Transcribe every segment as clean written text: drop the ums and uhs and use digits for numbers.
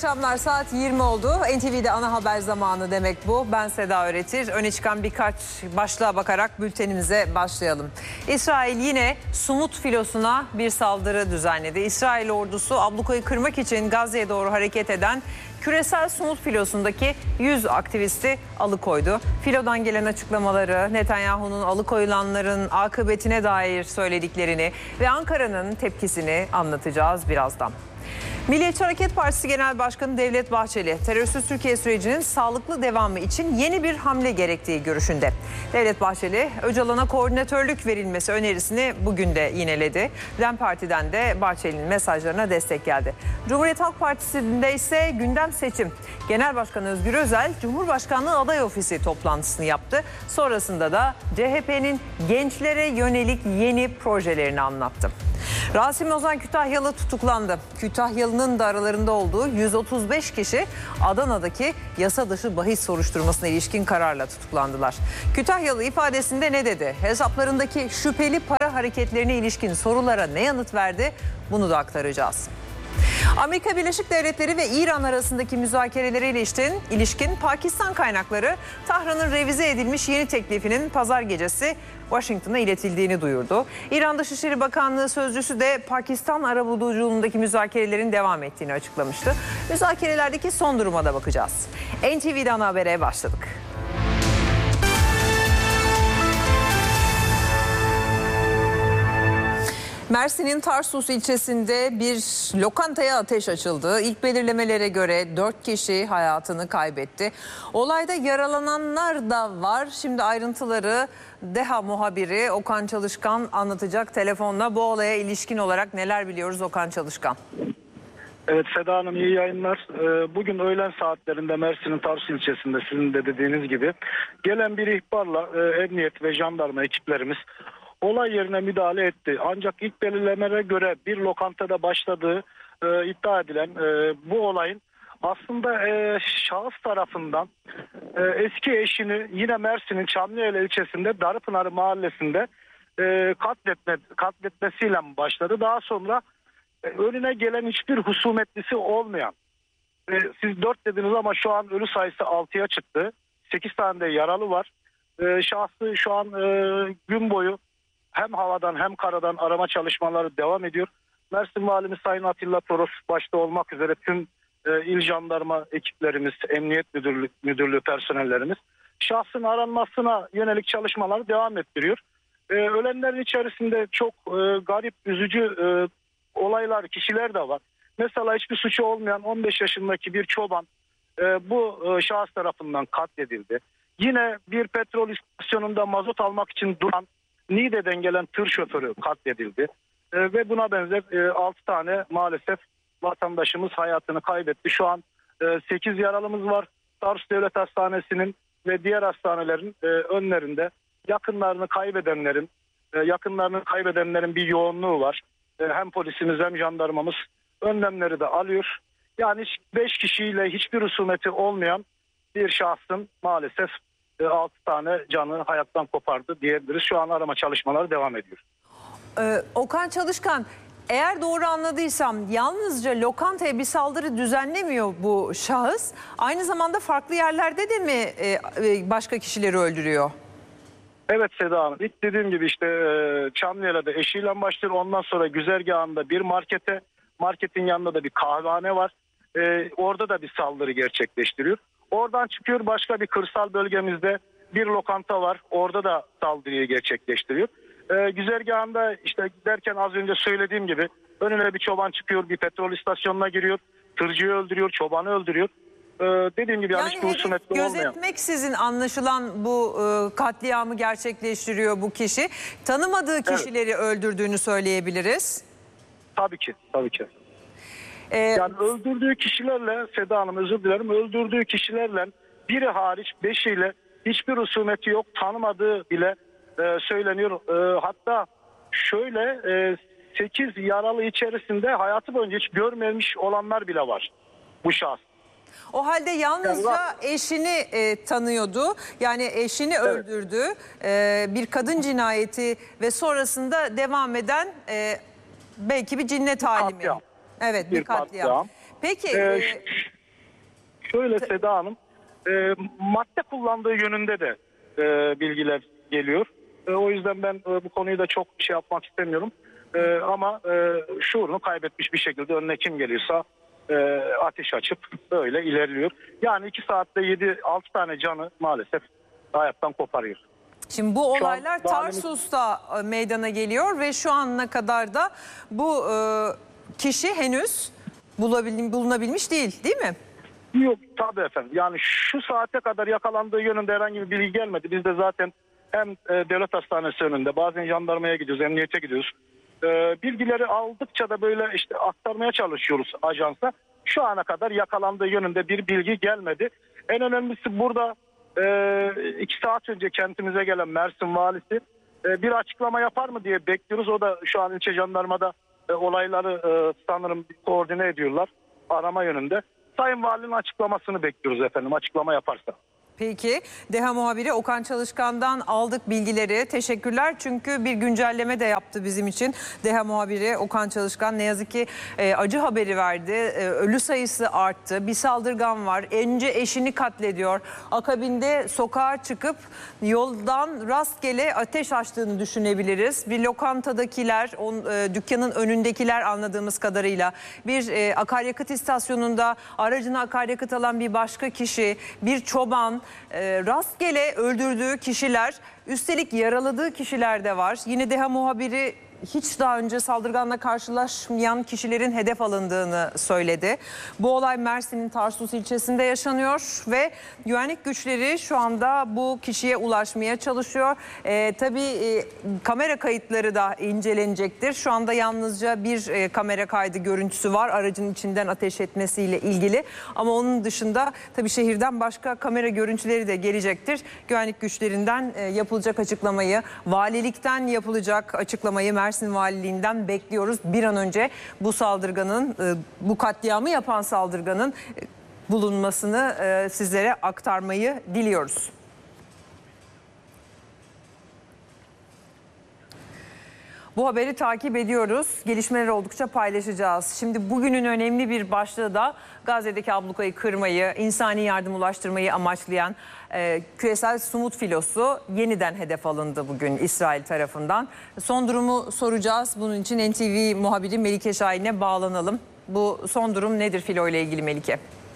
akşamlar, saat 20 oldu. NTV'de ana haber zamanı demek bu. Ben Seda Öğretir. Öne çıkan birkaç başlığa bakarak bültenimize başlayalım. İsrail yine Sumut filosuna bir saldırı düzenledi. İsrail ordusu ablukayı kırmak için Gazze'ye doğru hareket eden küresel Sumut filosundaki 100 aktivisti alıkoydu. Filodan gelen açıklamaları, Netanyahu'nun alıkoyulanların akıbetine dair söylediklerini ve Ankara'nın tepkisini anlatacağız birazdan. Milliyetçi Hareket Partisi Genel Başkanı Devlet Bahçeli, terörsüz Türkiye sürecinin sağlıklı devamı için yeni bir hamle gerektiği görüşünde. Devlet Bahçeli, Öcalan'a koordinatörlük verilmesi önerisini bugün de yineledi. DEM Parti'den de Bahçeli'nin mesajlarına destek geldi. Cumhuriyet Halk Partisi'nde ise gündem seçim. Genel Başkan Özgür Özel, Cumhurbaşkanlığı aday ofisi toplantısını yaptı. Sonrasında da CHP'nin gençlere yönelik yeni projelerini anlattı. Rasim Ozan Kütahyalı tutuklandı. Kütahyalı'nın da aralarında olduğu 135 kişi Adana'daki yasa dışı bahis soruşturmasına ilişkin kararla tutuklandılar. Kütahyalı ifadesinde ne dedi? Hesaplarındaki şüpheli para hareketlerine ilişkin sorulara ne yanıt verdi? Bunu da aktaracağız. Amerika Birleşik Devletleri ve İran arasındaki müzakerelere ilişkin Pakistan kaynakları Tahran'ın revize edilmiş yeni teklifinin pazar gecesi Washington'a iletildiğini duyurdu. İran Dışişleri Bakanlığı sözcüsü de Pakistan arabuluculuğundaki müzakerelerin devam ettiğini açıklamıştı. Müzakerelerdeki son duruma da bakacağız. NTV'den habere başladık. Mersin'in Tarsus ilçesinde bir lokantaya ateş açıldı. İlk belirlemelere göre 4 kişi hayatını kaybetti. Olayda yaralananlar da var. Şimdi ayrıntıları DEHA muhabiri Okan Çalışkan anlatacak telefonla. Bu olaya ilişkin olarak neler biliyoruz Okan Çalışkan? Evet Seda Hanım, iyi yayınlar. Bugün öğlen saatlerinde Mersin'in Tarsus ilçesinde sizin de dediğiniz gibi gelen bir ihbarla emniyet ve jandarma ekiplerimiz olay yerine müdahale etti. Ancak ilk belirlemelere göre bir lokantada başladığı iddia edilen bu olayın aslında şahıs tarafından eski eşini yine Mersin'in Çamlıhele ilçesinde Darıpınar mahallesinde katletmesiyle başladı. Daha sonra önüne gelen hiçbir husumetlisi olmayan, siz 4 dediniz ama şu an ölü sayısı 6'ya çıktı. 8 tane de yaralı var. Şahsı şu an gün boyu hem havadan hem karadan arama çalışmaları devam ediyor. Mersin Valimiz Sayın Atilla Toros başta olmak üzere tüm il jandarma ekiplerimiz, emniyet müdürlüğü personellerimiz şahsın aranmasına yönelik çalışmaları devam ettiriyor. Ölenlerin içerisinde çok garip, üzücü olaylar, kişiler de var. Mesela hiçbir suçu olmayan 15 yaşındaki bir çoban bu şahıs tarafından katledildi. Yine bir petrol istasyonunda mazot almak için duran Niğde'den gelen tır şoförü katledildi. Ve buna benzer 6 tane maalesef vatandaşımız hayatını kaybetti. Şu an 8 yaralımız var. Tarsus Devlet Hastanesi'nin ve diğer hastanelerin önlerinde yakınlarını kaybedenlerin bir yoğunluğu var. Hem polisimiz hem jandarmamız önlemleri de alıyor. Yani 5 kişiyle hiçbir husumeti olmayan bir şahsın maalesef 6 tane canı hayattan kopardı diyebiliriz. Şu an arama çalışmaları devam ediyor. Okan Çalışkan, eğer doğru anladıysam yalnızca lokantaya bir saldırı düzenlemiyor bu şahıs. Aynı zamanda farklı yerlerde de mi başka kişileri öldürüyor? Evet Seda Hanım, ilk dediğim gibi işte Çamlıhele'de eşiyle başlıyor. Ondan sonra güzergahında bir marketin yanında da bir kahvehane var. Orada da bir saldırı gerçekleştiriyor. Oradan çıkıyor, başka bir kırsal bölgemizde bir lokanta var. Orada da saldırıyı gerçekleştiriyor. Güzergahında işte giderken az önce söylediğim gibi önüne bir çoban çıkıyor, bir petrol istasyonuna giriyor. Tırcıyı öldürüyor, çobanı öldürüyor. Dediğim gibi yani gözetmeksizin anlaşılan bu katliamı gerçekleştiriyor bu kişi. Tanımadığı kişileri öldürdüğünü söyleyebiliriz. Tabii ki. Yani öldürdüğü kişilerle Seda Hanım, özür dilerim, öldürdüğü kişilerle biri hariç 5'iyle hiçbir husumeti yok, tanımadığı bile söyleniyor. Hatta şöyle 8 yaralı içerisinde hayatı boyunca hiç görmemiş olanlar bile var bu şahıs. O halde yalnızca eşini tanıyordu. Yani eşini öldürdü. Bir kadın cinayeti ve sonrasında devam eden belki bir cinnet halimi. Katliam. Evet, bir katliam. Peki Şöyle Seda Hanım, madde kullandığı yönünde de bilgiler geliyor. O yüzden ben bu konuyu da çok şey yapmak istemiyorum. Ama şuurunu kaybetmiş bir şekilde önüne kim gelirse ateş açıp böyle ilerliyor. Yani 2 saatte 7-6 tane canı maalesef hayattan koparıyor. Şimdi bu Şu an olaylar valimiz- Tarsus'ta meydana geliyor ve şu ana kadar da bu kişi henüz bulunabilmiş değil mi? Yok tabii efendim. Yani şu saate kadar yakalandığı yönünde herhangi bir bilgi gelmedi. Biz de zaten hem devlet hastanesi önünde, bazen jandarmaya gidiyoruz, emniyete gidiyoruz. Bilgileri aldıkça da böyle işte aktarmaya çalışıyoruz ajansa. Şu ana kadar yakalandığı yönünde bir bilgi gelmedi. En önemlisi burada 2 saat önce kentimize gelen Mersin valisi bir açıklama yapar mı diye bekliyoruz. O da şu an ilçe jandarmada olayları sanırım koordine ediyorlar arama yönünde. Sayın Valinin açıklamasını bekliyoruz efendim, açıklama yaparsa. Peki, DEHA muhabiri Okan Çalışkan'dan aldık bilgileri. Teşekkürler çünkü bir güncelleme de yaptı bizim için. DEHA muhabiri Okan Çalışkan ne yazık ki acı haberi verdi. Ölü sayısı arttı. Bir saldırgan var. Önce eşini katlediyor. Akabinde sokağa çıkıp yoldan rastgele ateş açtığını düşünebiliriz. Bir lokantadakiler, dükkanın önündekiler anladığımız kadarıyla. Bir akaryakıt istasyonunda aracına akaryakıt alan bir başka kişi, bir çoban, rastgele öldürdüğü kişiler, üstelik yaraladığı kişiler de var. Yine DEHA muhabiri hiç daha önce saldırganla karşılaşmayan kişilerin hedef alındığını söyledi. Bu olay Mersin'in Tarsus ilçesinde yaşanıyor ve güvenlik güçleri şu anda bu kişiye ulaşmaya çalışıyor. Tabii kamera kayıtları da incelenecektir. Şu anda yalnızca bir kamera kaydı görüntüsü var aracın içinden ateş etmesiyle ilgili. Ama onun dışında tabii şehirden başka kamera görüntüleri de gelecektir. Güvenlik güçlerinden yapılacak açıklamayı, valilikten yapılacak açıklamayı Mersin Valiliğinden bekliyoruz. Bir an önce bu saldırganın, bu katliamı yapan saldırganın bulunmasını sizlere aktarmayı diliyoruz. Bu haberi takip ediyoruz. Gelişmeler oldukça paylaşacağız. Şimdi bugünün önemli bir başlığı da Gazze'deki ablukayı kırmayı, insani yardım ulaştırmayı amaçlayan küresel sumut filosu yeniden hedef alındı bugün İsrail tarafından. Son durumu soracağız. Bunun için NTV muhabiri Melike Şahin'e bağlanalım. Bu son durum nedir filo ile ilgili Melike?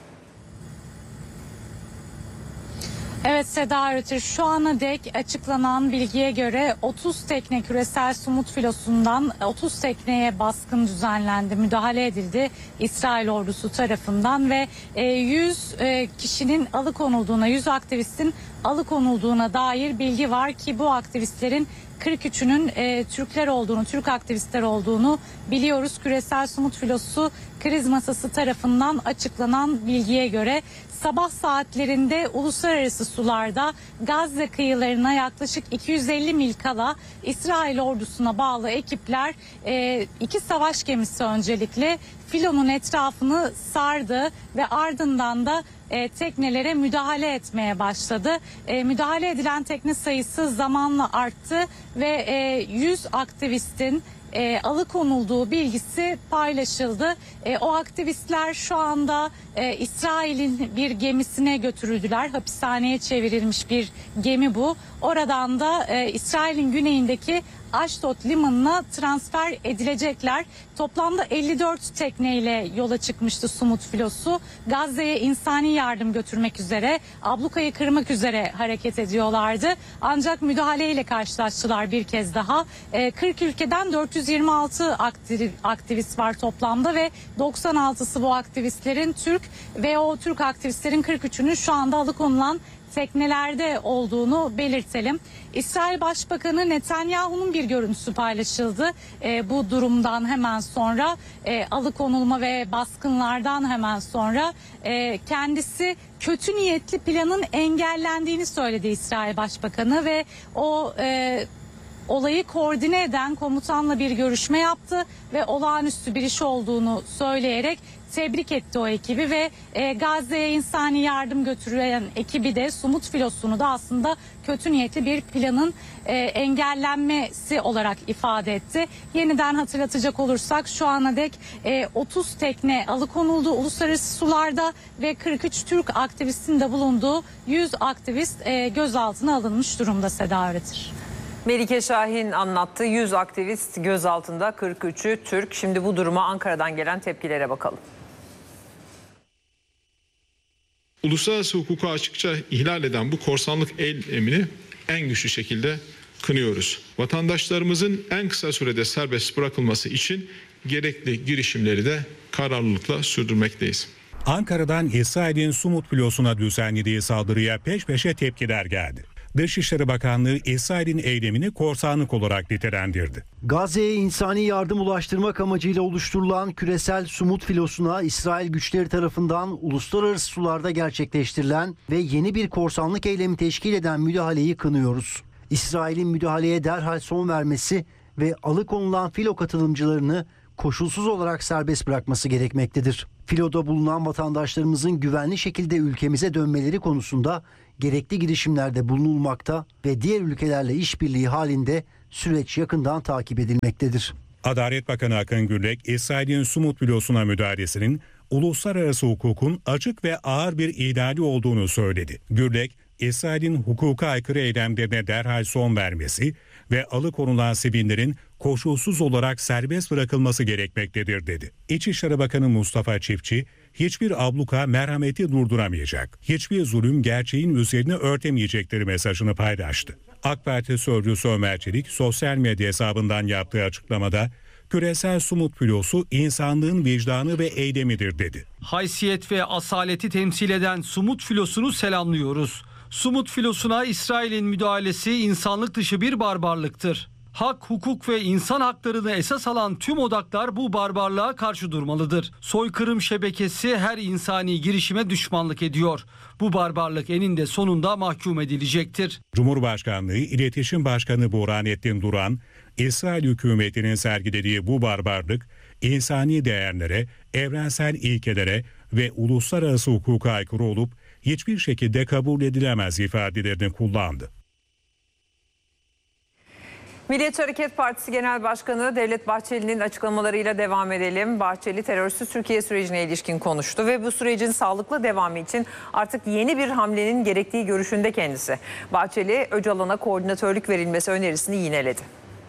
Evet Seda Öğretir, şu ana dek açıklanan bilgiye göre 30 tekne küresel sumut filosundan 30 tekneye baskın düzenlendi, müdahale edildi İsrail ordusu tarafından ve 100 kişinin alıkonulduğuna, 100 aktivistin alıkonulduğuna dair bilgi var ki bu aktivistlerin 43'ünün Türkler olduğunu, Türk aktivistler olduğunu biliyoruz. Küresel Sumut Filosu kriz masası tarafından açıklanan bilgiye göre sabah saatlerinde uluslararası sularda Gazze kıyılarına yaklaşık 250 mil kala İsrail ordusuna bağlı ekipler 2 savaş gemisi öncelikle filonun etrafını sardı ve ardından da teknelere müdahale etmeye başladı. Müdahale edilen tekne sayısı zamanla arttı ve 100 aktivistin alıkonulduğu bilgisi paylaşıldı. O aktivistler şu anda İsrail'in bir gemisine götürüldüler. Hapishaneye çevrilmiş bir gemi bu. Oradan da İsrail'in güneyindeki Ashdod limanına transfer edilecekler. Toplamda 54 tekneyle yola çıkmıştı Sumut filosu. Gazze'ye insani yardım götürmek üzere, ablukayı kırmak üzere hareket ediyorlardı. Ancak müdahaleyle karşılaştılar bir kez daha. 40 ülkeden 426 aktivist var toplamda ve 96'sı bu aktivistlerin Türk ve o Türk aktivistlerin 43'ünün şu anda alıkonulan teknelerde olduğunu belirtelim. İsrail Başbakanı Netanyahu'nun bir görüntüsü paylaşıldı. Bu durumdan hemen sonra alıkonulma ve baskınlardan hemen sonra kendisi kötü niyetli planın engellendiğini söyledi İsrail Başbakanı ve o olayı koordine eden komutanla bir görüşme yaptı ve olağanüstü bir iş olduğunu söyleyerek tebrik etti o ekibi ve Gazze'ye insani yardım götüren ekibi de Sumut filosunu da aslında kötü niyetli bir planın engellenmesi olarak ifade etti. Yeniden hatırlatacak olursak şu ana dek 30 tekne alıkonuldu uluslararası sularda ve 43 Türk aktivistin de bulunduğu 100 aktivist gözaltına alınmış durumda Seda Öğretir. Melike Şahin anlattı. 100 aktivist gözaltında, 43'ü Türk. Şimdi bu duruma Ankara'dan gelen tepkilere bakalım. Uluslararası hukuku açıkça ihlal eden bu korsanlık eylemini en güçlü şekilde kınıyoruz. Vatandaşlarımızın en kısa sürede serbest bırakılması için gerekli girişimleri de kararlılıkla sürdürmekteyiz. Ankara'dan İsrail'in Sumut filosuna düzenlediği saldırıya peş peşe tepkiler geldi. Dışişleri Bakanlığı İsrail'in eylemini korsanlık olarak nitelendirdi. Gazze'ye insani yardım ulaştırmak amacıyla oluşturulan küresel Sumut filosuna İsrail güçleri tarafından uluslararası sularda gerçekleştirilen ve yeni bir korsanlık eylemi teşkil eden müdahaleyi kınıyoruz. İsrail'in müdahaleye derhal son vermesi ve alıkonulan filo katılımcılarını koşulsuz olarak serbest bırakması gerekmektedir. Filoda bulunan vatandaşlarımızın güvenli şekilde ülkemize dönmeleri konusunda gerekli girişimlerde bulunulmakta ve diğer ülkelerle işbirliği halinde süreç yakından takip edilmektedir. Adalet Bakanı Akın Gürlek, İsrail'in Sumut filosuna müdahalesinin uluslararası hukukun açık ve ağır bir ihlali olduğunu söyledi. Gürlek, İsrail'in hukuka aykırı eylemlerine derhal son vermesi ve alıkonulan sivillerin koşulsuz olarak serbest bırakılması gerekmektedir dedi. İçişleri Bakanı Mustafa Çiftçi, hiçbir abluka merhameti durduramayacak, hiçbir zulüm gerçeğin üzerine örtemeyecektir mesajını paylaştı. AK Parti sözcüsü Ömer Çelik sosyal medya hesabından yaptığı açıklamada, küresel Sumut filosu insanlığın vicdanı ve eylemidir dedi. Haysiyet ve asaleti temsil eden Sumut filosunu selamlıyoruz. Sumut filosuna İsrail'in müdahalesi insanlık dışı bir barbarlıktır. Hak, hukuk ve insan haklarını esas alan tüm odaklar bu barbarlığa karşı durmalıdır. Soykırım şebekesi her insani girişime düşmanlık ediyor. Bu barbarlık eninde sonunda mahkum edilecektir. Cumhurbaşkanlığı İletişim Başkanı Burhanettin Duran, İsrail hükümetinin sergilediği bu barbarlık, insani değerlere, evrensel ilkelere ve uluslararası hukuka aykırı olup hiçbir şekilde kabul edilemez ifadelerini kullandı. Milliyetçi Hareket Partisi Genel Başkanı Devlet Bahçeli'nin açıklamalarıyla devam edelim. Bahçeli terörsüz Türkiye sürecine ilişkin konuştu ve bu sürecin sağlıklı devamı için artık yeni bir hamlenin gerektiği görüşünde kendisi. Bahçeli, Öcalan'a koordinatörlük verilmesi önerisini yineledi.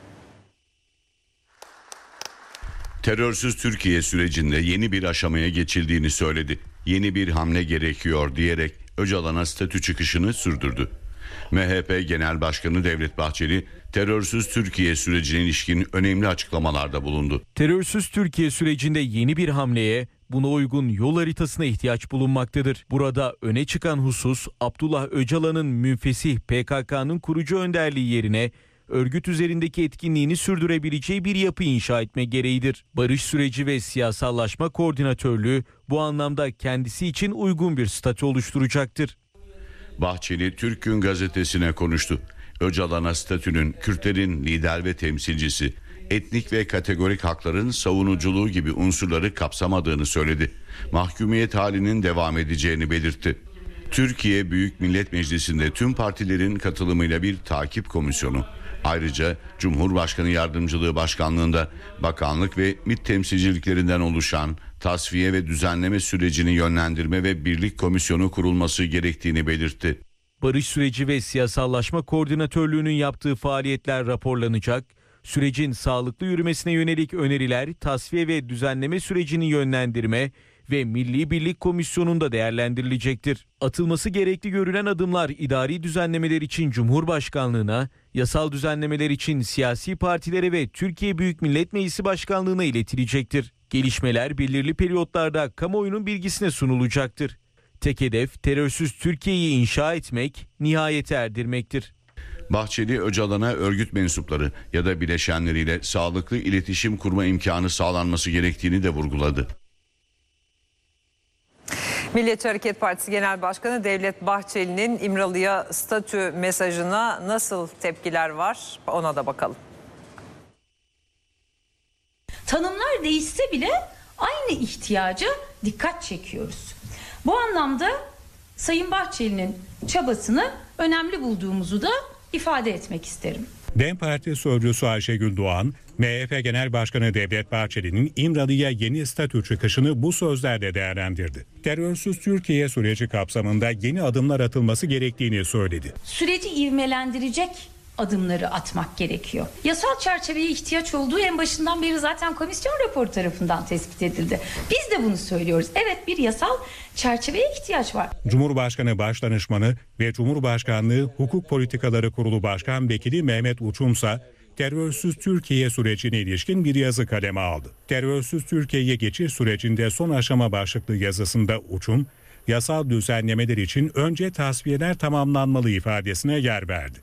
Terörsüz Türkiye sürecinde yeni bir aşamaya geçildiğini söyledi. Yeni bir hamle gerekiyor diyerek Öcalan'a statü çıkışını sürdürdü. MHP Genel Başkanı Devlet Bahçeli, terörsüz Türkiye sürecine ilişkin önemli açıklamalarda bulundu. Terörsüz Türkiye sürecinde yeni bir hamleye, buna uygun yol haritasına ihtiyaç bulunmaktadır. Burada öne çıkan husus, Abdullah Öcalan'ın münfesih PKK'nın kurucu önderliği yerine örgüt üzerindeki etkinliğini sürdürebileceği bir yapı inşa etme gereğidir. Barış süreci ve siyasallaşma koordinatörlüğü bu anlamda kendisi için uygun bir statü oluşturacaktır. Bahçeli Türk Gün gazetesine konuştu. Öcalan'a statünün Kürtlerin lider ve temsilcisi, etnik ve kategorik hakların savunuculuğu gibi unsurları kapsamadığını söyledi. Mahkumiyet halinin devam edeceğini belirtti. Türkiye Büyük Millet Meclisi'nde tüm partilerin katılımıyla bir takip komisyonu, ayrıca Cumhurbaşkanı Yardımcılığı Başkanlığında bakanlık ve MİT temsilciliklerinden oluşan tasfiye ve düzenleme sürecini yönlendirme ve birlik komisyonu kurulması gerektiğini belirtti. Barış süreci ve siyasallaşma koordinatörlüğünün yaptığı faaliyetler raporlanacak, sürecin sağlıklı yürümesine yönelik öneriler, tasfiye ve düzenleme sürecini yönlendirme ve Milli Birlik Komisyonu'nda değerlendirilecektir. Atılması gerekli görülen adımlar idari düzenlemeler için Cumhurbaşkanlığına, yasal düzenlemeler için siyasi partilere ve Türkiye Büyük Millet Meclisi Başkanlığı'na iletilecektir. Gelişmeler belirli periyotlarda kamuoyunun bilgisine sunulacaktır. Tek hedef terörsüz Türkiye'yi inşa etmek, nihayete erdirmektir. Bahçeli, Öcalan'a örgüt mensupları ya da bileşenleriyle sağlıklı iletişim kurma imkanı sağlanması gerektiğini de vurguladı. Milliyetçi Hareket Partisi Genel Başkanı Devlet Bahçeli'nin İmralı'ya statü mesajına nasıl tepkiler var, ona da bakalım. Tanımlar değişse bile aynı ihtiyaca dikkat çekiyoruz. Bu anlamda Sayın Bahçeli'nin çabasını önemli bulduğumuzu da ifade etmek isterim. DEM Parti sözcüsü Ayşegül Doğan, MHP Genel Başkanı Devlet Bahçeli'nin İmralı'ya yeni statü çıkışını bu sözlerle değerlendirdi. Terörsüz Türkiye süreci kapsamında yeni adımlar atılması gerektiğini söyledi. Süreci ivmelendirecek adımları atmak gerekiyor. Yasal çerçeveye ihtiyaç olduğu en başından beri zaten komisyon raporu tarafından tespit edildi. Biz de bunu söylüyoruz. Evet, bir yasal çerçeveye ihtiyaç var. Cumhurbaşkanı Başdanışmanı ve Cumhurbaşkanlığı Hukuk Politikaları Kurulu Başkan Vekili Mehmet Uçumsa, terörsüz Türkiye sürecine ilişkin bir yazı kaleme aldı. Terörsüz Türkiye'ye geçiş sürecinde son aşama başlıklı yazısında Uçum, yasal düzenlemeler için önce tasfiyeler tamamlanmalı ifadesine yer verdi.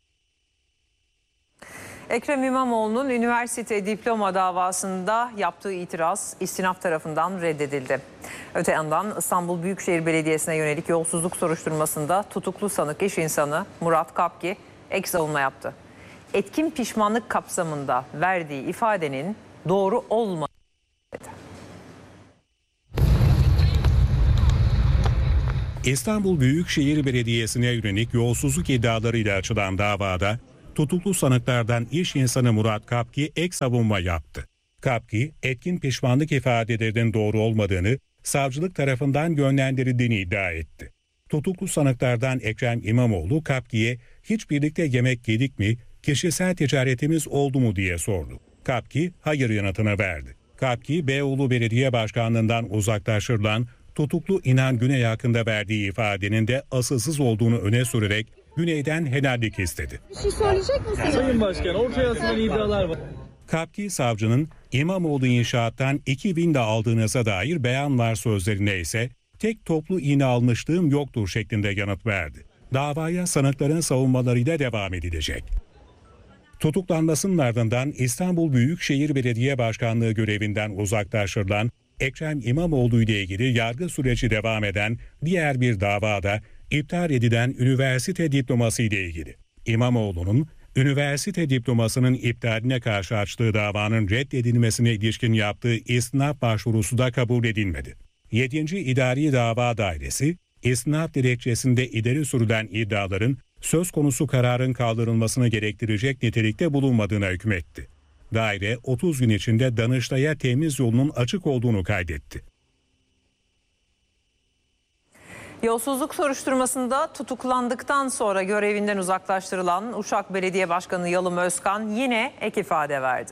Ekrem İmamoğlu'nun üniversite diploma davasında yaptığı itiraz istinaf tarafından reddedildi. Öte yandan İstanbul Büyükşehir Belediyesi'ne yönelik yolsuzluk soruşturmasında tutuklu sanık iş insanı Murat Kapki ek savunma yaptı. Etkin pişmanlık kapsamında verdiği ifadenin doğru olmadığını söyledi. İstanbul Büyükşehir Belediyesi'ne yönelik yolsuzluk iddialarıyla açılan davada tutuklu sanıklardan iş insanı Murat Kapki ek savunma yaptı. Kapki, etkin pişmanlık ifadelerinin doğru olmadığını, savcılık tarafından yönlendirildiğini iddia etti. Tutuklu sanıklardan Ekrem İmamoğlu Kapki'ye hiç birlikte yemek yedik mi, kişisel ticaretimiz oldu mu diye sordu. Kapki hayır yanıtını verdi. Kapki, Beyoğlu Belediye Başkanlığından uzaklaştırılan tutuklu İnan Güney hakkında verdiği ifadenin de asılsız olduğunu öne sürerek Güney'den helallik istedi. Bir şey söyleyecek misiniz? Sayın Başkan, ortaya atılan iddialar var. Kapki savcının İmamoğlu inşaattan 2000'de aldığınıza dair beyan var sözlerine ise tek toplu iğne almışlığım yoktur şeklinde yanıt verdi. Davaya sanıkların savunmalarıyla devam edilecek. Tutuklanmasının ardından İstanbul Büyükşehir Belediye Başkanlığı görevinden uzaklaştırılan Ekrem İmamoğlu ile ilgili yargı süreci devam eden diğer bir davada iptal edilen üniversite diploması ile ilgili. İmamoğlu'nun üniversite diplomasının iptaline karşı açtığı davanın reddedilmesine ilişkin yaptığı istinaf başvurusu da kabul edilmedi. 7. İdari Dava Dairesi, istinaf dilekçesinde ileri sürülen iddiaların söz konusu kararın kaldırılmasını gerektirecek nitelikte bulunmadığına hükmetti. Daire 30 gün içinde Danıştay'a temiz yolunun açık olduğunu kaydetti. Yolsuzluk soruşturmasında tutuklandıktan sonra görevinden uzaklaştırılan Uşak Belediye Başkanı Yalım Özkan yine ek ifade verdi.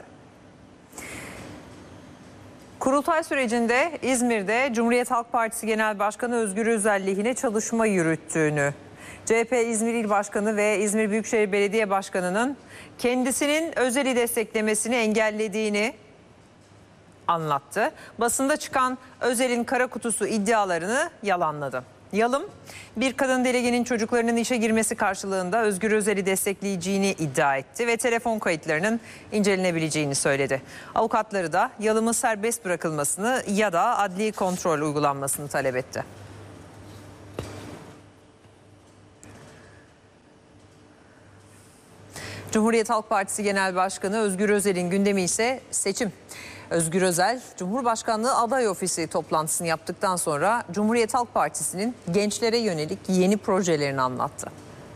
Kurultay sürecinde İzmir'de Cumhuriyet Halk Partisi Genel Başkanı Özgür Özel lehine çalışma yürüttüğünü, CHP İzmir İl Başkanı ve İzmir Büyükşehir Belediye Başkanı'nın kendisinin Özel'i desteklemesini engellediğini anlattı. Basında çıkan Özel'in kara kutusu iddialarını yalanladı. Yalım, bir kadın delegenin çocuklarının işe girmesi karşılığında Özgür Özel'i destekleyeceğini iddia etti ve telefon kayıtlarının incelenebileceğini söyledi. Avukatları da Yalım'ın serbest bırakılmasını ya da adli kontrol uygulanmasını talep etti. Cumhuriyet Halk Partisi Genel Başkanı Özgür Özel'in gündemi ise seçim. Özgür Özel, Cumhurbaşkanlığı aday ofisi toplantısını yaptıktan sonra Cumhuriyet Halk Partisi'nin gençlere yönelik yeni projelerini anlattı.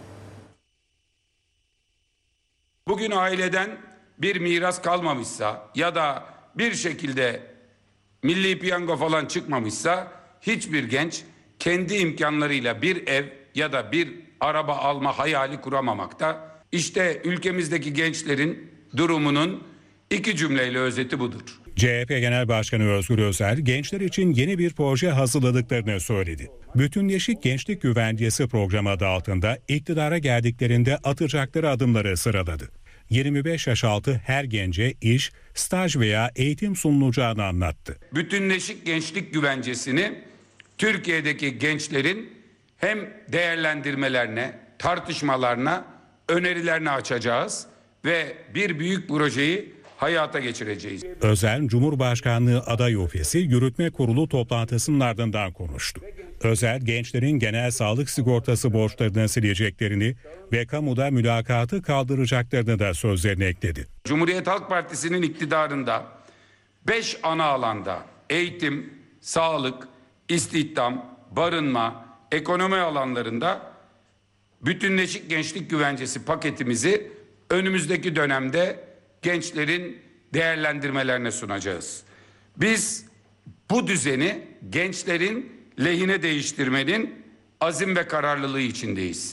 Bugün aileden bir miras kalmamışsa ya da bir şekilde milli piyango falan çıkmamışsa hiçbir genç kendi imkanlarıyla bir ev ya da bir araba alma hayali kuramamakta. İşte ülkemizdeki gençlerin durumunun 2 cümleyle özeti budur. CHP Genel Başkanı Özgür Özel, gençler için yeni bir proje hazırladıklarını söyledi. Bütünleşik Gençlik Güvencesi programı adı altında iktidara geldiklerinde atacakları adımları sıraladı. 25 yaş altı her gence iş, staj veya eğitim sunulacağını anlattı. Bütünleşik Gençlik Güvencesi'ni Türkiye'deki gençlerin hem değerlendirmelerine, tartışmalarına, önerilerini açacağız ve bir büyük projeyi hayata geçireceğiz. Özel, Cumhurbaşkanlığı Aday Ofisi Yürütme Kurulu toplantısının ardından konuştu. Özel, gençlerin genel sağlık sigortası borçlarını sileceklerini ve kamuda mülakatı kaldıracaklarını da sözlerine ekledi. Cumhuriyet Halk Partisi'nin iktidarında 5 ana alanda eğitim, sağlık, istihdam, barınma, ekonomi alanlarında bütünleşik gençlik güvencesi paketimizi önümüzdeki dönemde gençlerin değerlendirmelerine sunacağız. Biz bu düzeni gençlerin lehine değiştirmenin azim ve kararlılığı içindeyiz.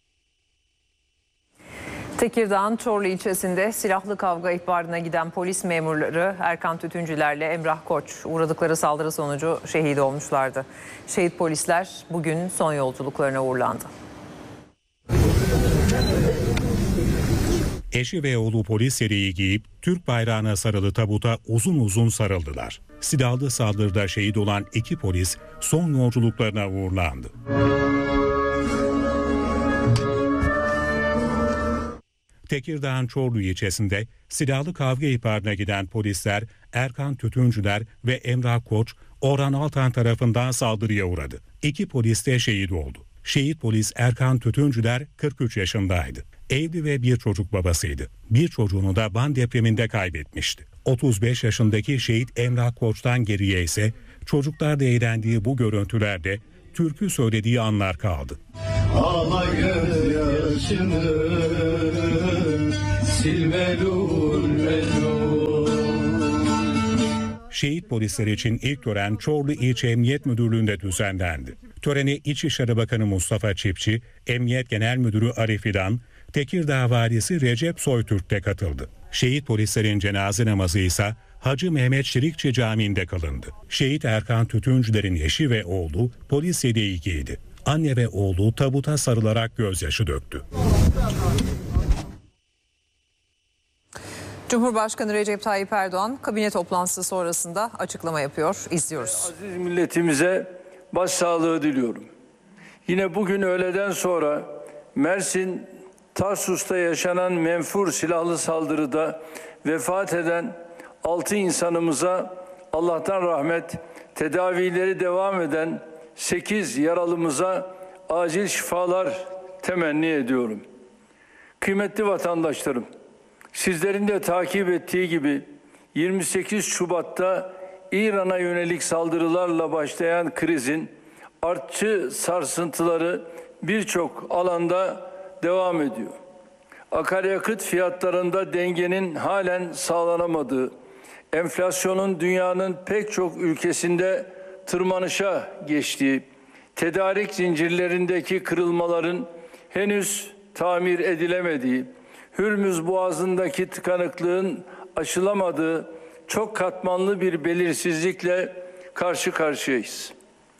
Tekirdağ'ın Çorlu ilçesinde silahlı kavga ihbarına giden polis memurları Erkan Tütüncüler'le Emrah Koç uğradıkları saldırı sonucu şehit olmuşlardı. Şehit polisler bugün son yolculuklarına uğurlandı. Eşi ve oğlu polis yeleği giyip Türk bayrağına sarılı tabuta uzun uzun sarıldılar. Silahlı saldırıda şehit olan 2 polis son yolculuklarına uğurlandı. Tekirdağ'ın Çorlu ilçesinde silahlı kavga ihbarına giden polisler Erkan Tütüncüler ve Emrah Koç, Orhan Altan tarafından saldırıya uğradı. 2 polis de şehit oldu. Şehit polis Erkan Tütüncüler 43 yaşındaydı. Evli ve bir çocuk babasıydı. Bir çocuğunu da Van depreminde kaybetmişti. 35 yaşındaki şehit Emrah Koç'tan geriye ise çocuklar da eğlendiği bu görüntülerde türkü söylediği anlar kaldı. Ağla gözyaşını silmelul melul. Şehit polisler için ilk tören Çorlu İlçe Emniyet Müdürlüğü'nde düzenlendi. Törene İçişleri Bakanı Mustafa Çiftçi, Emniyet Genel Müdürü Arif İdan, Tekirdağ Valisi Recep Soytürk de katıldı. Şehit polislerin cenaze namazı ise Hacı Mehmet Şirikçi Camii'nde kılındı. Şehit Erkan Tütüncüler'in eşi ve oğlu polis yeleği giydi. Anne ve oğlu tabuta sarılarak gözyaşı döktü. Cumhurbaşkanı Recep Tayyip Erdoğan kabine toplantısı sonrasında açıklama yapıyor. İzliyoruz. Aziz milletimize başsağlığı diliyorum. Yine bugün öğleden sonra Mersin Tarsus'ta yaşanan menfur silahlı saldırıda vefat eden 6 insanımıza Allah'tan rahmet, tedavileri devam eden 8 yaralımıza acil şifalar temenni ediyorum. Kıymetli vatandaşlarım, sizlerin de takip ettiği gibi 28 Şubat'ta İran'a yönelik saldırılarla başlayan krizin artçı sarsıntıları birçok alanda devam ediyor. Akaryakıt fiyatlarında dengenin halen sağlanamadığı, enflasyonun dünyanın pek çok ülkesinde tırmanışa geçtiği, tedarik zincirlerindeki kırılmaların henüz tamir edilemediği, Hürmüz Boğazı'ndaki tıkanıklığın aşılamadığı çok katmanlı bir belirsizlikle karşı karşıyayız.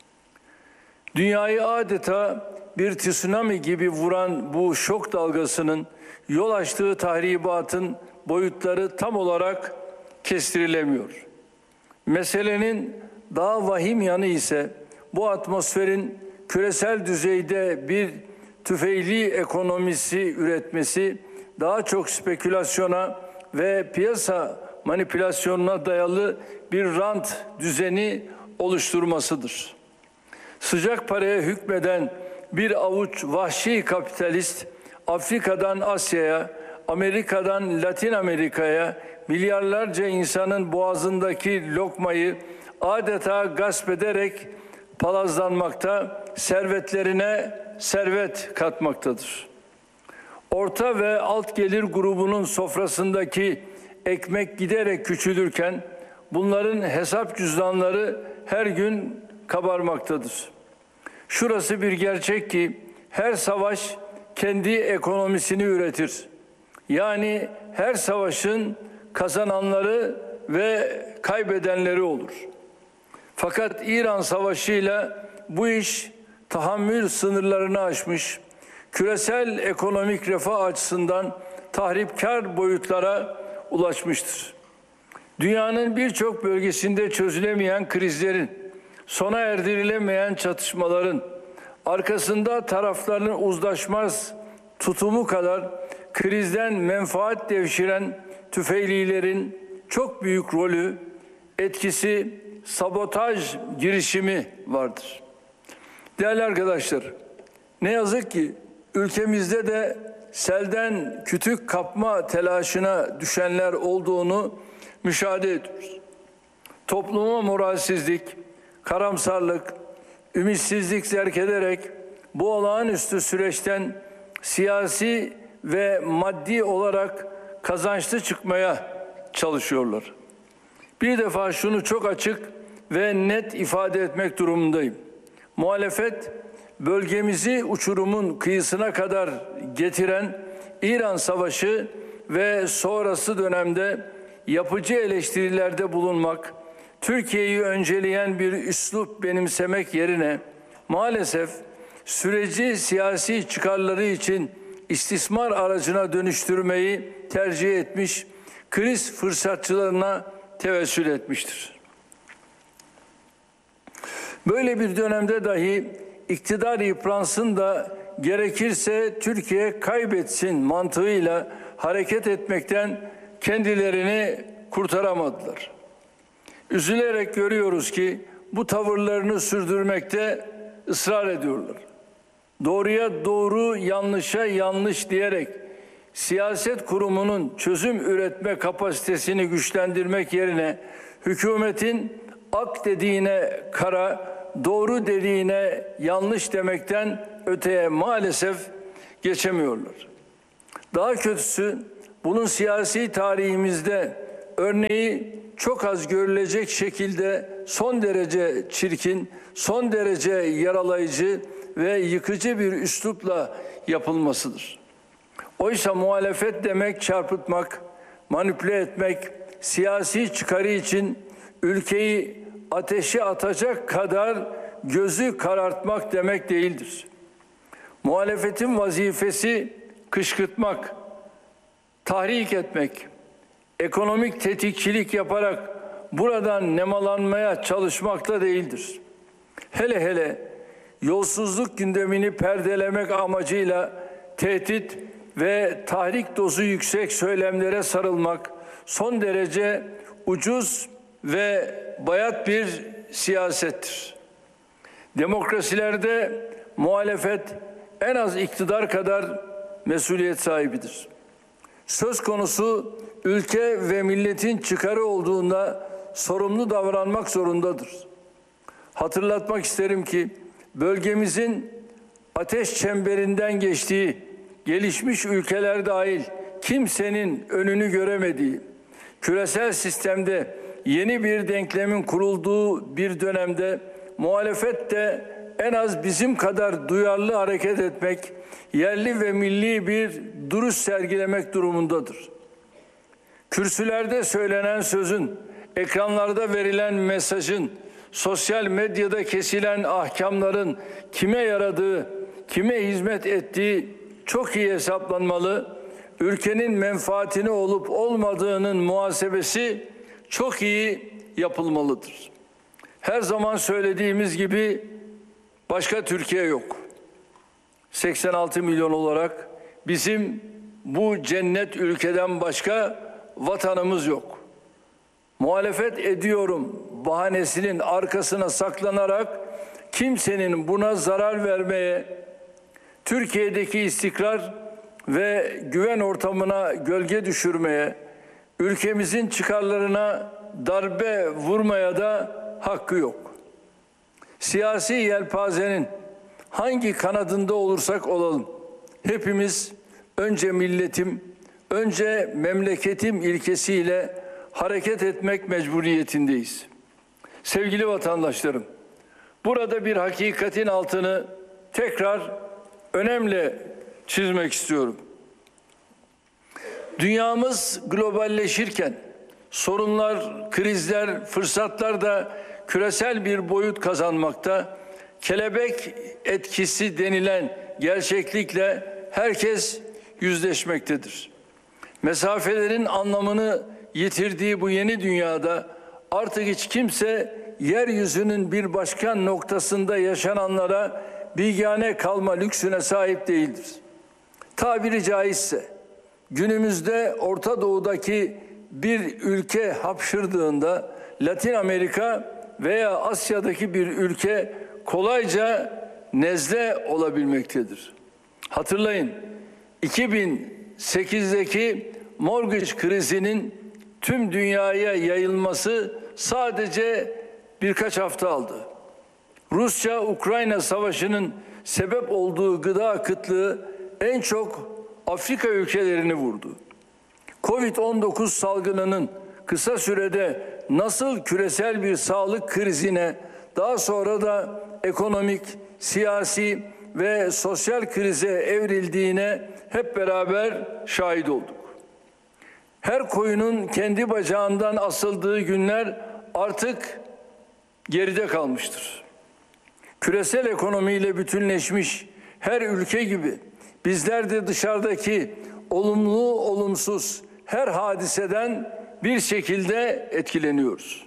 Dünyayı adeta bir tsunami gibi vuran bu şok dalgasının yol açtığı tahribatın boyutları tam olarak kestirilemiyor. Meselenin daha vahim yanı ise bu atmosferin küresel düzeyde bir tüfeğli ekonomisi üretmesi, daha çok spekülasyona ve piyasa manipülasyonuna dayalı bir rant düzeni oluşturmasıdır. Sıcak paraya hükmeden bir avuç vahşi kapitalist Afrika'dan Asya'ya, Amerika'dan Latin Amerika'ya milyarlarca insanın boğazındaki lokmayı adeta gasp ederek palazlanmakta, servetlerine servet katmaktadır. Orta ve alt gelir grubunun sofrasındaki ekmek giderek küçülürken bunların hesap cüzdanları her gün kabarmaktadır. Şurası bir gerçek ki her savaş kendi ekonomisini üretir. Yani her savaşın kazananları ve kaybedenleri olur. Fakat İran Savaşı'yla bu iş tahammül sınırlarını aşmış, küresel ekonomik refah açısından tahripkar boyutlara ulaşmıştır. Dünyanın birçok bölgesinde çözülemeyen krizlerin, sona erdirilemeyen çatışmaların, arkasında tarafların uzlaşmaz tutumu kadar krizden menfaat devşiren tüfeğlilerin çok büyük rolü, etkisi, sabotaj girişimi vardır. Değerli arkadaşlar, ne yazık ki ülkemizde de selden kütük kapma telaşına düşenler olduğunu müşahede ediyoruz. Topluma moralsizlik, karamsarlık, ümitsizlik zerk ederek bu olağanüstü süreçten siyasi ve maddi olarak kazançlı çıkmaya çalışıyorlar. Bir defa şunu çok açık ve net ifade etmek durumundayım. Muhalefet bölgemizi uçurumun kıyısına kadar getiren İran Savaşı ve sonrası dönemde yapıcı eleştirilerde bulunmak, Türkiye'yi önceleyen bir üslup benimsemek yerine maalesef süreci siyasi çıkarları için istismar aracına dönüştürmeyi tercih etmiş, kriz fırsatçılarına tevessül etmiştir. Böyle bir dönemde dahi iktidar yıpransın da gerekirse Türkiye kaybetsin mantığıyla hareket etmekten kendilerini kurtaramadılar. Üzülerek görüyoruz ki bu tavırlarını sürdürmekte ısrar ediyorlar. Doğruya doğru, yanlışa yanlış diyerek siyaset kurumunun çözüm üretme kapasitesini güçlendirmek yerine hükümetin ak dediğine kara, doğru dediğine yanlış demekten öteye maalesef geçemiyorlar. Daha kötüsü bunun siyasi tarihimizde örneği çok az görülecek şekilde son derece çirkin, son derece yaralayıcı ve yıkıcı bir üslupla yapılmasıdır. Oysa muhalefet demek çarpıtmak, manipüle etmek, siyasi çıkarı için ülkeyi ateşe atacak kadar gözü karartmak demek değildir. Muhalefetin vazifesi kışkırtmak, tahrik etmek, ekonomik tetikçilik yaparak buradan nemalanmaya çalışmakta değildir. Hele hele yolsuzluk gündemini perdelemek amacıyla tehdit ve tahrik dozu yüksek söylemlere sarılmak son derece ucuz ve bayat bir siyasettir. Demokrasilerde muhalefet en az iktidar kadar mesuliyet sahibidir. Söz konusu ülke ve milletin çıkarı olduğunda sorumlu davranmak zorundadır. Hatırlatmak isterim ki bölgemizin ateş çemberinden geçtiği, gelişmiş ülkeler dahil kimsenin önünü göremediği, küresel sistemde yeni bir denklemin kurulduğu bir dönemde muhalefet de en az bizim kadar duyarlı hareket etmek, yerli ve milli bir duruş sergilemek durumundadır. Kürsülerde söylenen sözün, ekranlarda verilen mesajın, sosyal medyada kesilen ahkamların kime yaradığı, kime hizmet ettiği çok iyi hesaplanmalı, ülkenin menfaatine olup olmadığının muhasebesi çok iyi yapılmalıdır. Her zaman söylediğimiz gibi başka Türkiye yok. 86 milyon olarak bizim bu cennet ülkeden başka vatanımız yok. Muhalefet ediyorum bahanesinin arkasına saklanarak kimsenin buna zarar vermeye, Türkiye'deki istikrar ve güven ortamına gölge düşürmeye, ülkemizin çıkarlarına darbe vurmaya da hakkı yok. Siyasi yelpazenin hangi kanadında olursak olalım, hepimiz önce milletim, önce memleketim ilkesiyle hareket etmek mecburiyetindeyiz. Sevgili vatandaşlarım, burada bir hakikatin altını tekrar önemli çizmek istiyorum. Dünyamız globalleşirken sorunlar, krizler, fırsatlar da küresel bir boyut kazanmakta. Kelebek etkisi denilen gerçeklikle herkes yüzleşmektedir. Mesafelerin anlamını yitirdiği bu yeni dünyada artık hiç kimse yeryüzünün bir başka noktasında yaşananlara bilgane kalma lüksüne sahip değildir. Tabiri caizse günümüzde Orta Doğu'daki bir ülke hapşırdığında Latin Amerika veya Asya'daki bir ülke kolayca nezle olabilmektedir. Hatırlayın, 2008'deki mortgage krizinin tüm dünyaya yayılması sadece birkaç hafta aldı. Rusya-Ukrayna savaşının sebep olduğu gıda kıtlığı en çok Afrika ülkelerini vurdu. Covid-19 salgınının kısa sürede nasıl küresel bir sağlık krizine, daha sonra da ekonomik, siyasi ve sosyal krize evrildiğine hep beraber şahit olduk. Her koyunun kendi bacağından asıldığı günler artık geride kalmıştır. Küresel ekonomiyle bütünleşmiş her ülke gibi bizler de dışarıdaki olumlu olumsuz her hadiseden bir şekilde etkileniyoruz.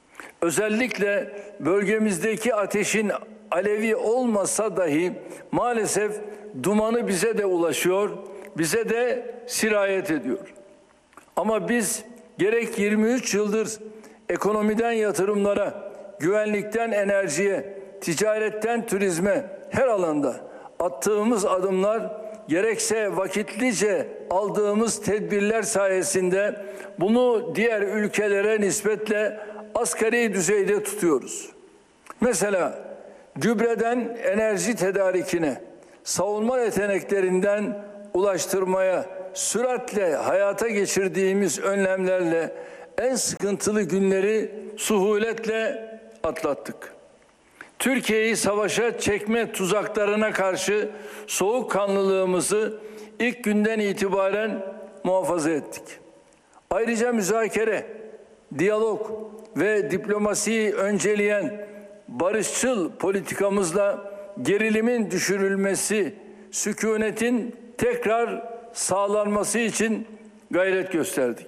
Özellikle bölgemizdeki ateşin alevi olmasa dahi maalesef dumanı bize de ulaşıyor, bize de sirayet ediyor. Ama biz gerek 23 yıldır ekonomiden yatırımlara, güvenlikten enerjiye, ticaretten turizme her alanda attığımız adımlar, gerekse vakitlice aldığımız tedbirler sayesinde bunu diğer ülkelere nispetle asgari düzeyde tutuyoruz. Mesela gübreden enerji tedarikine, savunma yeteneklerinden ulaştırmaya süratle hayata geçirdiğimiz önlemlerle en sıkıntılı günleri suhuletle atlattık. Türkiye'yi savaşa çekme tuzaklarına karşı soğukkanlılığımızı ilk günden itibaren muhafaza ettik. Ayrıca müzakere, diyalog ve diplomasiyi önceleyen barışçıl politikamızla gerilimin düşürülmesi, sükunetin tekrar sağlanması için gayret gösterdik.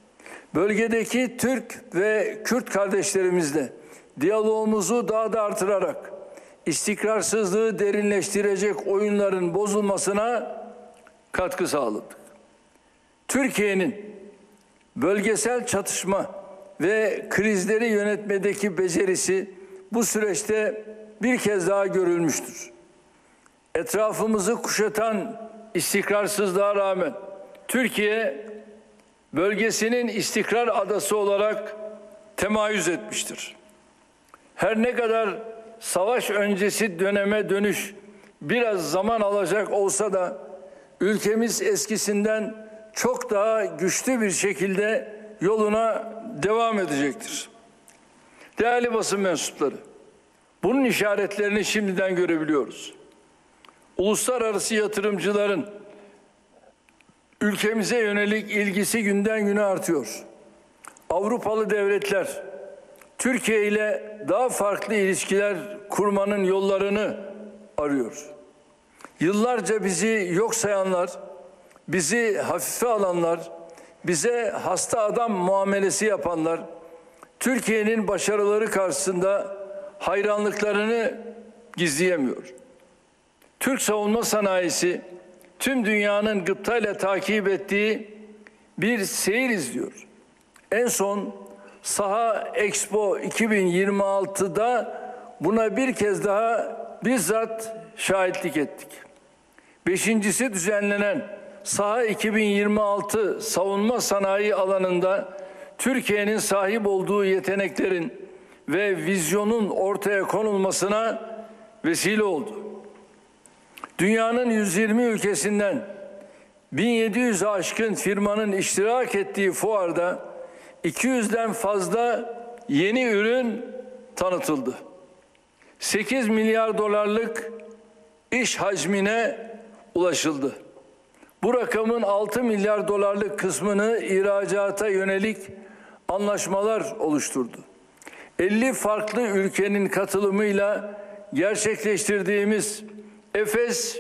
Bölgedeki Türk ve Kürt kardeşlerimizle diyalogumuzu daha da artırarak istikrarsızlığı derinleştirecek oyunların bozulmasına katkı sağladık. Türkiye'nin bölgesel çatışma ve krizleri yönetmedeki becerisi bu süreçte bir kez daha görülmüştür. Etrafımızı kuşatan istikrarsızlığa rağmen Türkiye bölgesinin istikrar adası olarak temayüz etmiştir. Her ne kadar savaş öncesi döneme dönüş biraz zaman alacak olsa da ülkemiz eskisinden çok daha güçlü bir şekilde yoluna devam edecektir. Değerli basın mensupları, bunun işaretlerini şimdiden görebiliyoruz. Uluslararası yatırımcıların ülkemize yönelik ilgisi günden güne artıyor. Avrupalı devletler Türkiye ile daha farklı ilişkiler kurmanın yollarını arıyor. Yıllarca bizi yok sayanlar, bizi hafife alanlar, bize hasta adam muamelesi yapanlar, Türkiye'nin başarıları karşısında hayranlıklarını gizleyemiyor. Türk savunma sanayisi tüm dünyanın gıptayla takip ettiği bir seyir izliyor. En son Saha Expo 2026'da buna bir kez daha bizzat şahitlik ettik. 5.'si düzenlenen Saha 2026 savunma sanayi alanında Türkiye'nin sahip olduğu yeteneklerin ve vizyonun ortaya konulmasına vesile oldu. Dünyanın 120 ülkesinden 1700'e aşkın firmanın iştirak ettiği fuarda 200'den fazla yeni ürün tanıtıldı. 8 milyar dolarlık iş hacmine ulaşıldı. Bu rakamın 6 milyar dolarlık kısmını ihracata yönelik anlaşmalar oluşturdu. 50 farklı ülkenin katılımıyla gerçekleştirdiğimiz Efes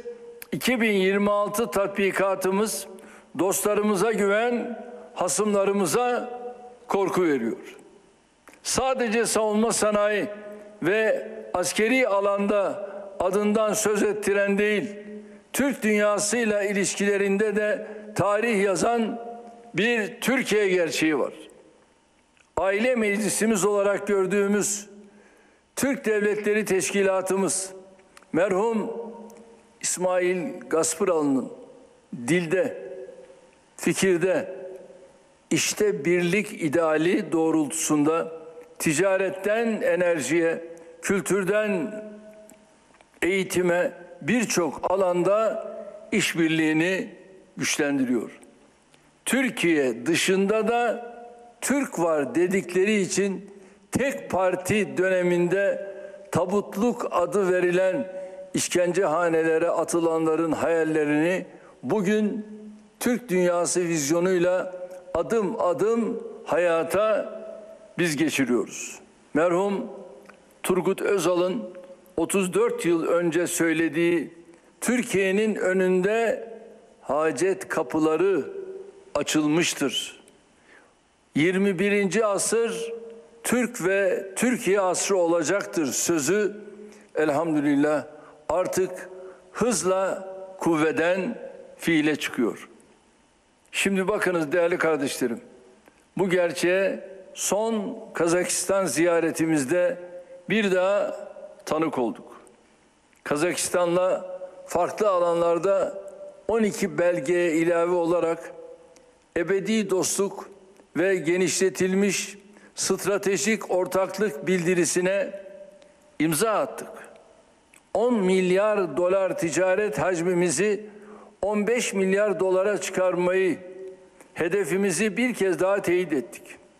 2026 tatbikatımız dostlarımıza güven, hasımlarımıza korku veriyor. Sadece savunma sanayi ve askeri alanda adından söz ettiren değil, Türk dünyasıyla ilişkilerinde de tarih yazan bir Türkiye gerçeği var. Aile meclisimiz olarak gördüğümüz Türk Devletleri Teşkilatımız, merhum İsmail Gaspıralı'nın dilde, fikirde, işte birlik ideali doğrultusunda ticaretten enerjiye, kültürden eğitime birçok alanda işbirliğini güçlendiriyor. Türkiye dışında da Türk var dedikleri için tek parti döneminde tabutluk adı verilen işkencehanelere atılanların hayallerini bugün Türk dünyası vizyonuyla adım adım hayata biz geçiriyoruz. Merhum Turgut Özal'ın 34 yıl önce söylediği Türkiye'nin önünde hacet kapıları açılmıştır. 21. asır Türk ve Türkiye asrı olacaktır sözü elhamdülillah artık hızla kuvveden fiile çıkıyor. Şimdi bakınız değerli kardeşlerim, bu gerçeğe son Kazakistan ziyaretimizde bir daha tanık olduk. Kazakistan'la farklı alanlarda 12 belgeye ilave olarak ebedi dostluk ve genişletilmiş stratejik ortaklık bildirisine imza attık. 10 milyar dolar ticaret hacmimizi 15 milyar dolara çıkarmayı hedefimizi bir kez daha teyit ettik.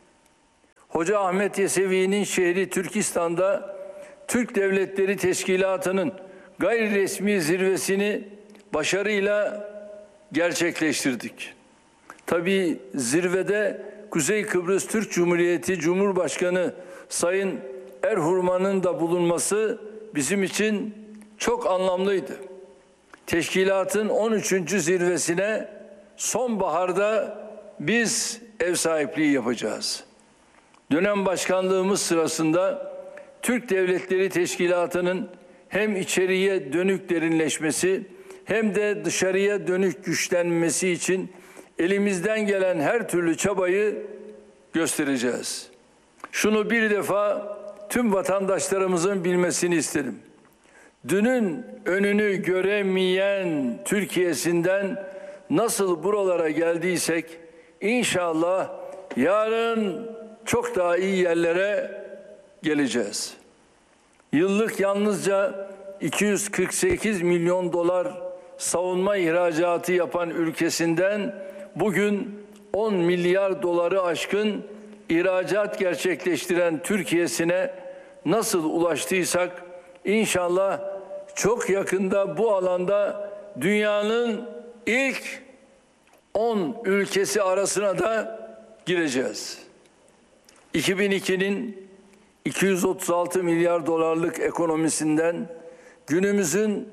Hoca Ahmet Yesevi'nin şehri Türkistan'da Türk Devletleri Teşkilatı'nın gayri resmi zirvesini başarıyla gerçekleştirdik. Tabii zirvede Kuzey Kıbrıs Türk Cumhuriyeti Cumhurbaşkanı Sayın Erhurman'ın da bulunması bizim için çok anlamlıydı. Teşkilatın 13. zirvesine sonbaharda biz ev sahipliği yapacağız. Dönem başkanlığımız sırasında Türk Devletleri Teşkilatı'nın hem içeriye dönük derinleşmesi hem de dışarıya dönük güçlenmesi için elimizden gelen her türlü çabayı göstereceğiz. Şunu bir defa tüm vatandaşlarımızın bilmesini isterim. Dünün önünü göremeyen Türkiye'sinden nasıl buralara geldiysek inşallah yarın çok daha iyi yerlere geleceğiz. Yıllık yalnızca 248 milyon dolar savunma ihracatı yapan ülkesinden bugün 10 milyar doları aşkın ihracat gerçekleştiren Türkiye'sine nasıl ulaştıysak inşallah çok yakında bu alanda dünyanın ilk 10 ülkesi arasına da gireceğiz. 2002'nin 236 milyar dolarlık ekonomisinden günümüzün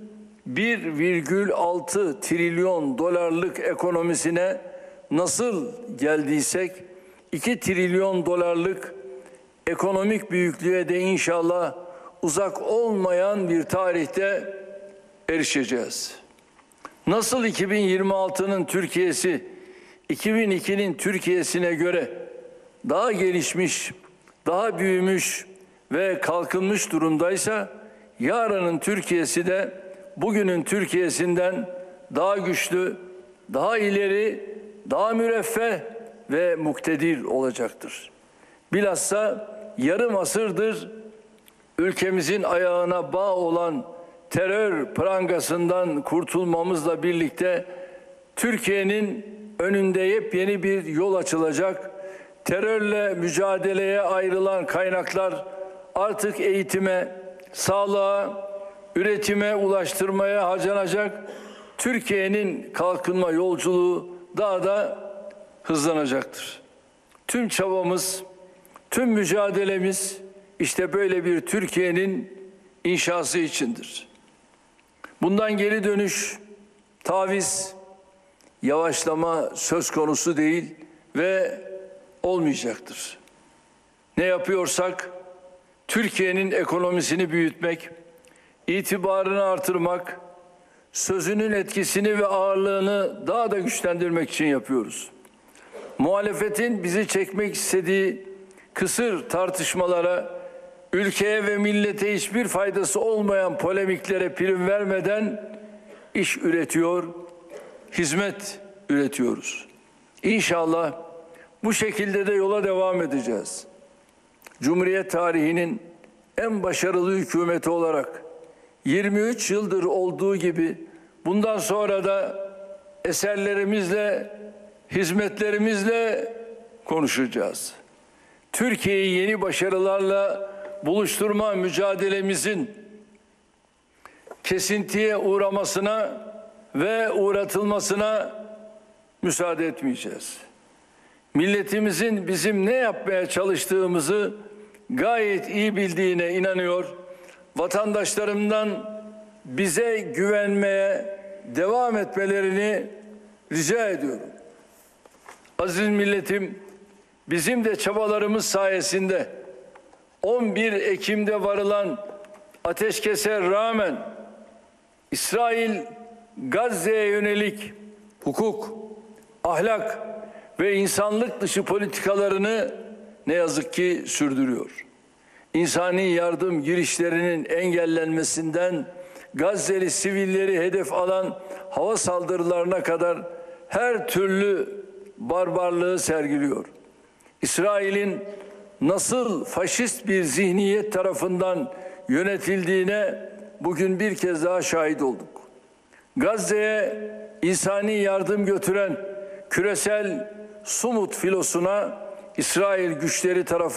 1,6 trilyon dolarlık ekonomisine nasıl geldiysek 2 trilyon dolarlık ekonomik büyüklüğe de inşallah uzak olmayan bir tarihte erişeceğiz. Nasıl 2026'nın Türkiye'si 2002'nin Türkiye'sine göre daha gelişmiş, daha büyümüş ve kalkınmış durumdaysa yarının Türkiye'si de bugünün Türkiye'sinden daha güçlü, daha ileri, daha müreffeh ve muktedir olacaktır. Bilhassa yarım asırdır ülkemizin ayağına bağ olan terör prangasından kurtulmamızla birlikte Türkiye'nin önünde yepyeni bir yol açılacak. Terörle mücadeleye ayrılan kaynaklar artık eğitime, sağlığa, üretime, ulaştırmaya harcanacak. Türkiye'nin kalkınma yolculuğu daha da hızlanacaktır. Tüm çabamız, tüm mücadelemiz işte böyle bir Türkiye'nin inşası içindir. Bundan geri dönüş, taviz, yavaşlama söz konusu değil ve olmayacaktır. Ne yapıyorsak Türkiye'nin ekonomisini büyütmek, itibarını artırmak, sözünün etkisini ve ağırlığını daha da güçlendirmek için yapıyoruz. Muhalefetin bizi çekmek istediği kısır tartışmalara ülkeye ve millete hiçbir faydası olmayan polemiklere prim vermeden iş üretiyor, hizmet üretiyoruz. İnşallah bu şekilde de yola devam edeceğiz. Cumhuriyet tarihinin en başarılı hükümeti olarak 23 yıldır olduğu gibi bundan sonra da eserlerimizle, hizmetlerimizle konuşacağız. Türkiye'yi yeni başarılarla buluşturma mücadelemizin kesintiye uğramasına ve uğratılmasına müsaade etmeyeceğiz. Milletimizin bizim ne yapmaya çalıştığımızı gayet iyi bildiğine inanıyor. Vatandaşlarımdan bize güvenmeye devam etmelerini rica ediyorum. Aziz milletim, bizim de çabalarımız sayesinde 11 Ekim'de varılan ateşkese rağmen İsrail Gazze'ye yönelik hukuk, ahlak ve insanlık dışı politikalarını ne yazık ki sürdürüyor. İnsani yardım girişlerinin engellenmesinden Gazze'li sivilleri hedef alan hava saldırılarına kadar her türlü barbarlığı sergiliyor. İsrail'in nasıl faşist bir zihniyet tarafından yönetildiğine bugün bir kez daha şahit olduk. Gazze'ye insani yardım götüren küresel Sumut filosuna İsrail güçleri tarafından